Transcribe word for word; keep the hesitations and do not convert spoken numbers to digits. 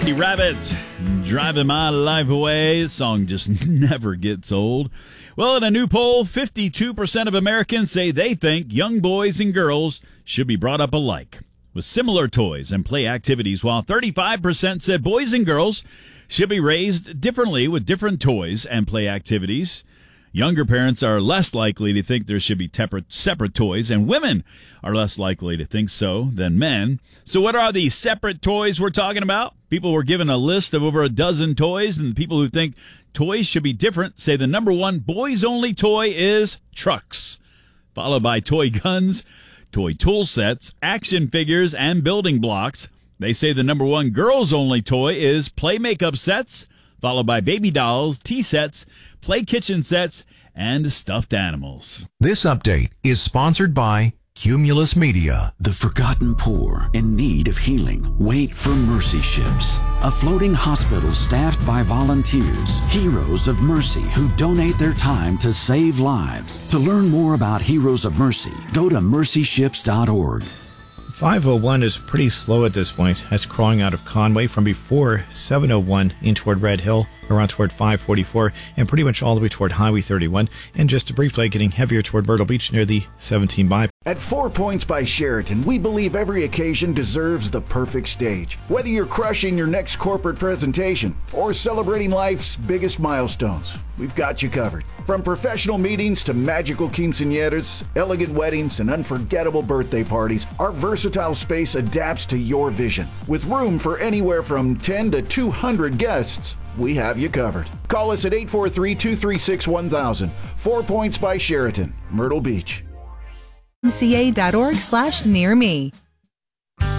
Randy Rabbit, Driving My Life Away. This song just never gets old. Well, in a new poll, fifty-two percent of Americans say they think young boys and girls should be brought up alike, with similar toys and play activities, while thirty-five percent said boys and girls should be raised differently with different toys and play activities. Younger parents are less likely to think there should be tepar- separate toys, and women are less likely to think so than men. So what are these separate toys we're talking about? People were given a list of over a dozen toys, and the people who think toys should be different say the number one boys-only toy is trucks, followed by toy guns, toy tool sets, action figures, and building blocks. They say the number one girls-only toy is play makeup sets, followed by baby dolls, tea sets, play kitchen sets, and stuffed animals. This update is sponsored by Cumulus Media. The forgotten poor in need of healing wait for Mercy Ships, a floating hospital staffed by volunteers, heroes of mercy who donate their time to save lives. To learn more about Heroes of Mercy, go to mercy ships dot org. five oh one is pretty slow at this point. That's crawling out of Conway from before seven oh one in toward Red Hill, around toward five forty-four, and pretty much all the way toward Highway thirty-one, and just briefly getting heavier toward Myrtle Beach near the seventeen bypass. At Four Points by Sheraton, we believe every occasion deserves the perfect stage. Whether you're crushing your next corporate presentation or celebrating life's biggest milestones, we've got you covered. From professional meetings to magical quinceañeras, elegant weddings, and unforgettable birthday parties, our versatile space adapts to your vision. With room for anywhere from ten to two hundred guests, we have you covered. Call us at eight four three, two three six, one thousand. Four Points by Sheraton, Myrtle Beach. M C A dot org slash near me.